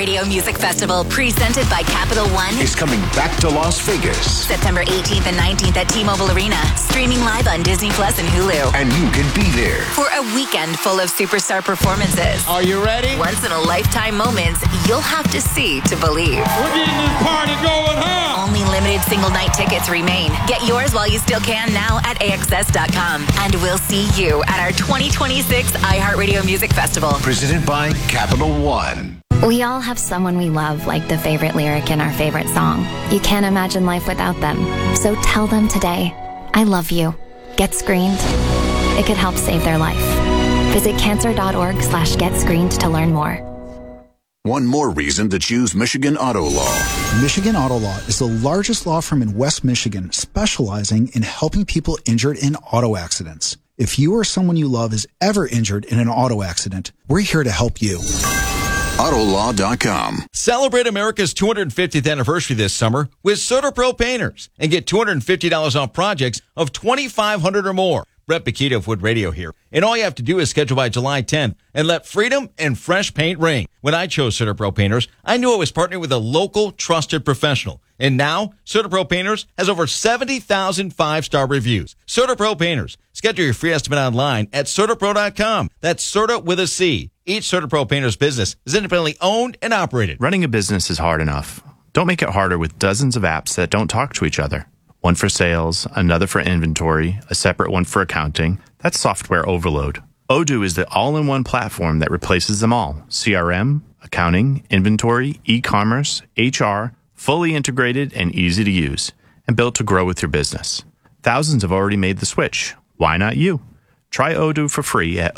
iHeartRadio Music Festival, presented by Capital One, is coming back to Las Vegas. September 18th and 19th at T-Mobile Arena, streaming live on Disney Plus and Hulu. And you can be there for a weekend full of superstar performances. Are you ready? Once-in-a-lifetime moments you'll have to see to believe. We're getting this party going, huh? Only limited single-night tickets remain. Get yours while you still can now at AXS.com. And we'll see you at our 2026 iHeartRadio Music Festival. Presented by Capital One. We all have someone we love, like the favorite lyric in our favorite song. You can't imagine life without them. So tell them today, I love you. Get screened. It could help save their life. Visit cancer.org/getscreened to learn more. One more reason to choose Michigan Auto Law. Michigan Auto Law is the largest law firm in West Michigan, specializing in helping people injured in auto accidents. If you or someone you love is ever injured in an auto accident, we're here to help you. Autolaw.com. Celebrate America's 250th anniversary this summer with CertaPro Painters and get $250 off projects of $2,500 or more. Brett Bakita of Wood Radio here. And all you have to do is schedule by July 10th and let freedom and fresh paint ring. When I chose CertaPro Painters, I knew I was partnering with a local, trusted professional. And now, CertaPro Painters has over 70,000 five-star reviews. CertaPro Painters. Schedule your free estimate online at CertaPro.com. That's Certa with a C. Each CertaPro Painters business is independently owned and operated. Running a business is hard enough. Don't make it harder with dozens of apps that don't talk to each other. One for sales, another for inventory, a separate one for accounting. That's software overload. Odoo is the all-in-one platform that replaces them all. CRM, accounting, inventory, e-commerce, HR, fully integrated and easy to use, and built to grow with your business. Thousands have already made the switch. Why not you? Try Odoo for free at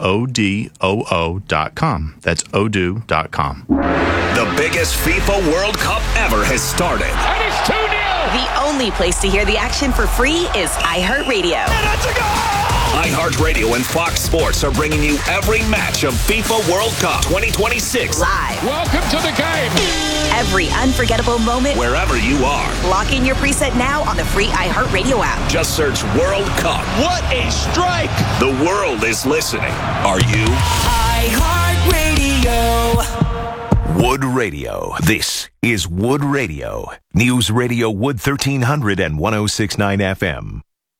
odoo.com. That's odoo.com. The biggest FIFA World Cup ever has started. And it's 2-0. The only place to hear the action for free is iHeartRadio. And that's a goal! iHeartRadio and Fox Sports are bringing you every match of FIFA World Cup 2026. Live. Welcome to the game. Every unforgettable moment. Wherever you are. Lock in your preset now on the free iHeartRadio app. Just search World Cup. What a strike! The world is listening. Are you? iHeartRadio. Wood Radio. This is Wood Radio. News Radio Wood 1300 and 106.9 FM.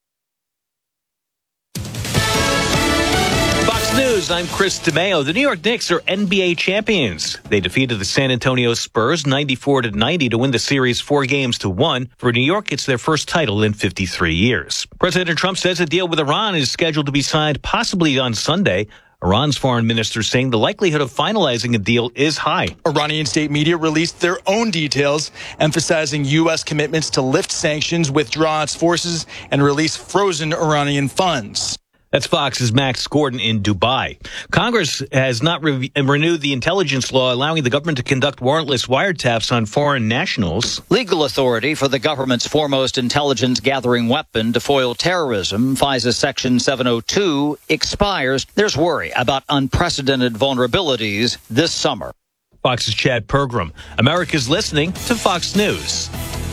Fox News, I'm Chris DeMeo. The New York Knicks are NBA champions. They defeated the San Antonio Spurs 94-90 to win the series 4-1. For New York, it's their first title in 53 years. President Trump says a deal with Iran is scheduled to be signed possibly on Sunday. Iran's foreign minister saying the likelihood of finalizing a deal is high. Iranian state media released their own details, emphasizing U.S. commitments to lift sanctions, withdraw its forces, and release frozen Iranian funds. That's Fox's Max Gordon in Dubai. Congress has not renewed the intelligence law allowing the government to conduct warrantless wiretaps on foreign nationals. Legal authority for the government's foremost intelligence-gathering weapon to foil terrorism, FISA Section 702, expires. There's worry about unprecedented vulnerabilities this summer. Fox's Chad Pergram. America's listening to Fox News.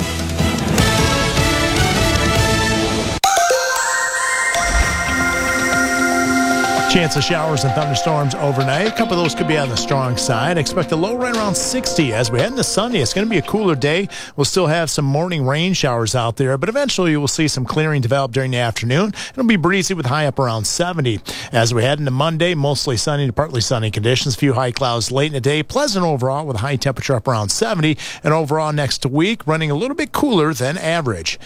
Chance of showers and thunderstorms overnight. A couple of those could be on the strong side. Expect a low right around 60 as we head into Sunday. It's going to be a cooler day. We'll still have some morning rain showers out there, but eventually you will see some clearing develop during the afternoon. It'll be breezy with high up around 70. As we head into Monday, mostly sunny to partly sunny conditions. A few high clouds late in the day. Pleasant overall with a high temperature up around 70. And overall next week, running a little bit cooler than average.